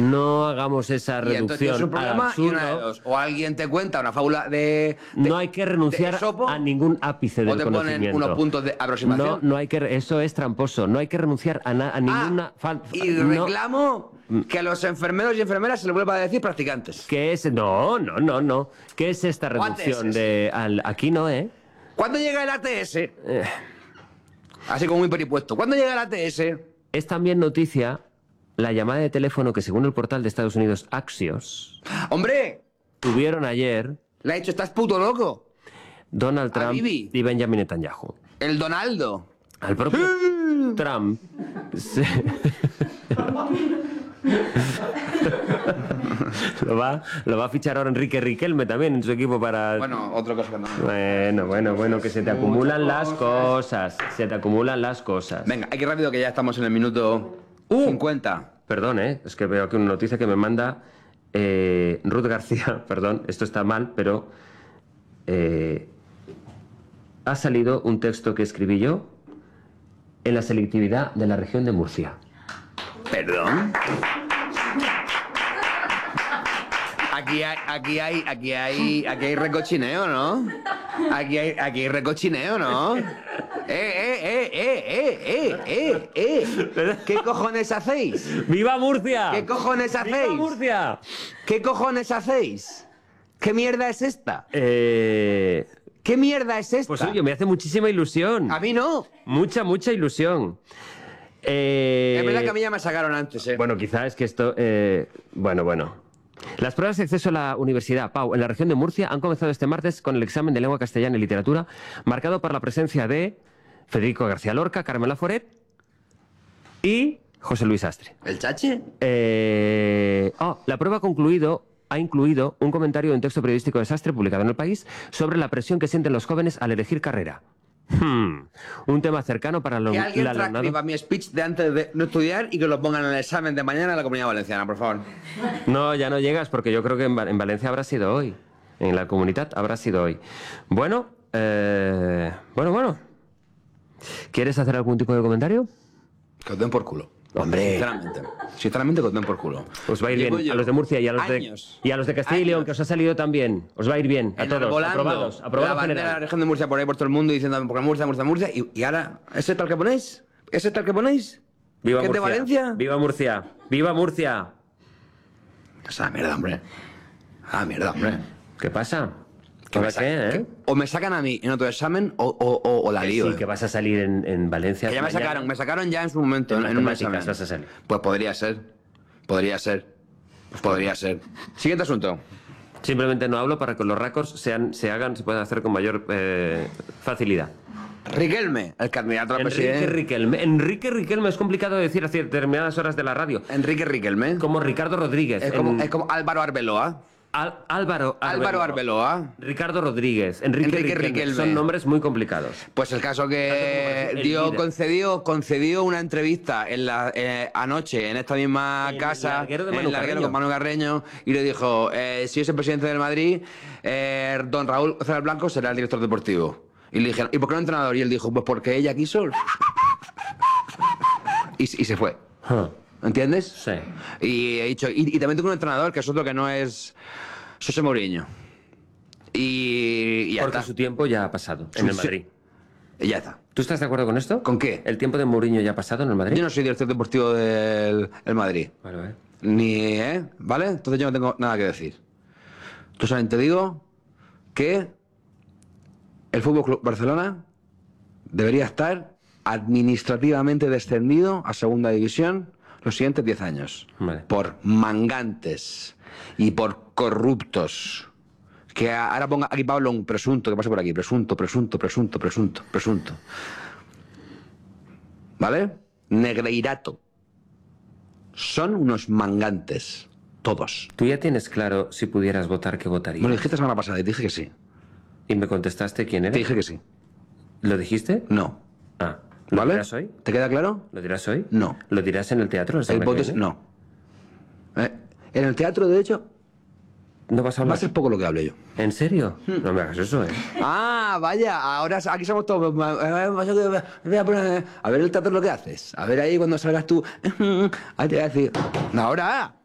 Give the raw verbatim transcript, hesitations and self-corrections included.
No hagamos esa Y entonces tienes reducción un problema al y una de absurdo. dos. O alguien te cuenta una fábula de... de No hay que renunciar de Esopo, a ningún ápice o del te ponen conocimiento. unos puntos de aproximación. No, no hay que... Eso es tramposo. No hay que renunciar a, na- a ninguna... Ah, fal- y no. reclamo que a los enfermeros y enfermeras se les vuelva a decir practicantes. ¿Qué es? No, no, no, no. ¿Qué es esta O reducción A T S. de... Al, aquí no, ¿eh? ¿Cuándo llega el A T S? Eh, Así como muy peripuesto. ¿Cuándo llega el A T S? Es también noticia la llamada de teléfono que, según el portal de Estados Unidos Axios, ¡Hombre! tuvieron ayer Le ha dicho, ¿estás puto loco? Donald A Trump Bibi. y Benjamin Netanyahu. El Donaldo. Al propio Trump se- lo, va, lo va a fichar ahora Enrique Riquelme también en su equipo para... Bueno, otro caso que no. Bueno, bueno, bueno, que se te acumulan las cosas. Se te acumulan las cosas. Venga, hay que ir rápido que ya estamos en el minuto cincuenta. Perdón, ¿eh? Es que veo aquí una noticia que me manda eh, Ruth García. Perdón, esto está mal, pero... eh, ha salido un texto que escribí yo en la selectividad de la región de Murcia. ¿Perdón? Aquí hay, aquí hay, aquí hay, aquí hay recochineo, ¿no? Aquí hay, aquí hay recochineo, ¿no? ¡Eh, eh, eh, eh, eh, eh, eh, eh! ¿Qué cojones hacéis? ¡Viva Murcia! ¿Qué cojones hacéis? ¡Viva Murcia! ¿Qué cojones hacéis? ¿Qué mierda es esta? Eh... ¿Qué mierda es esta? Pues oye, me hace muchísima ilusión. A mí no. Mucha, mucha ilusión. Eh... Es verdad que a mí ya me sacaron antes, ¿eh? Bueno, quizá es que esto... eh, Bueno, bueno. Las pruebas de acceso a la Universidad Pau en la región de Murcia han comenzado este martes con el examen de lengua castellana y literatura, marcado por la presencia de Federico García Lorca, Carmela Foret y José Luis Astre. ¿El chache? Eh... Oh, la prueba ha concluido... ha incluido un comentario de un texto periodístico de Sastre publicado en El País sobre la presión que sienten los jóvenes al elegir carrera. Hmm, un tema cercano para lo, Que alguien el alumnado. transcriba mi speech de antes de no estudiar y que lo pongan en el examen de mañana en la Comunidad Valenciana, por favor. No, ya no llegas porque yo creo que en, Va- en Valencia habrá sido hoy. En la comunidad habrá sido hoy. Bueno, eh, bueno, bueno. ¿Quieres hacer algún tipo de comentario? Que os den por culo. Hombre. Sinceramente. Sinceramente que os den por culo. Os va a ir Llevo bien yo a los de Murcia y a los de, años, y a los de Castilla y León, años que os ha salido también. Os va a ir bien a todos. enarbolando Aprobados. la Aprobados bandera de la general. región de Murcia por ahí por todo el mundo diciendo porque Murcia, Murcia, Murcia. Y, y ahora, ¿ese tal que ponéis? ¿Ese tal que ponéis? Viva ¿Que es de Murcia. Valencia? Viva Murcia. Viva Murcia. Esa mierda, hombre. Ah, mierda, hombre. ¿Qué pasa? Que ¿Ahora me sa- qué, eh? que o me sacan a mí en otro examen o, o, o, o la Que lío. sí, eh. que vas a salir en, en Valencia. Que ya me mañana. sacaron, me sacaron ya en su momento, En en, en un matemáticas examen. vas a salir. Pues podría ser. Podría ser. Pues podría ser. Siguiente asunto. Simplemente no hablo para que los récords sean, se hagan, se puedan hacer con mayor eh, facilidad. Riquelme, el candidato a la Enrique presidencia. Riquelme. Enrique Riquelme es complicado de decir a determinadas horas de la radio. Enrique Riquelme. Como Ricardo Rodríguez. Es como, en- es como Álvaro Arbeloa. Al- Álvaro Álvaro Arbeloa. Ricardo Rodríguez. Enrique, Enrique Riquelme. Riquelme. Son nombres muy complicados. Pues el caso que El dio, líder. concedió, concedió una entrevista en la, eh, anoche en esta misma En el casa, larguero de en Manu el larguero Carreño. con Manu Carreño, y le dijo, eh, si es el presidente del Madrid, eh, don Raúl González Blanco será el director deportivo. Y le dijeron, ¿y por qué no entrenador? Y él dijo, pues porque ella quiso. Y, y se fue. Huh. ¿Entiendes? Sí. Y he dicho, y, y también tengo un entrenador que es otro que no es José Mourinho. Y, y ya Porque está. su tiempo ya ha pasado en Su- el Madrid. Y ya está. ¿Tú estás de acuerdo con esto? ¿Con qué? ¿El tiempo de Mourinho ya ha pasado en el Madrid? Yo no soy director deportivo del el Madrid. Bueno, eh. Ni, ¿eh? ¿Vale? Entonces yo no tengo nada que decir. Yo solamente digo que el Fútbol Club Barcelona debería estar administrativamente descendido a segunda división los siguientes diez años. Vale. Por mangantes y por corruptos. Que ahora ponga aquí Pablo un presunto que pase por aquí. Presunto, presunto, presunto, presunto, presunto. ¿Vale? Negreirato. Son unos mangantes. Todos. ¿Tú ya tienes claro si pudieras votar qué votarías? Me lo dijiste la semana pasada y te dije que sí. ¿Y me contestaste quién era? Te dije que sí. ¿Lo dijiste? No. Ah. ¿Lo ¿Vale? dirás hoy? ¿Te queda claro? ¿Lo dirás hoy? No. ¿Lo dirás en el teatro? la El semana voto que es... viene? No. Eh, en el teatro, de hecho, ¿No vas a va hablar? a ser poco lo que hable yo. ¿En serio? No me hagas eso, ¿eh? Ah, vaya, ahora aquí somos todos. Voy a poner- a ver el teatro lo que haces. A ver ahí cuando salgas tú. Ahí te voy a decir. Ahora.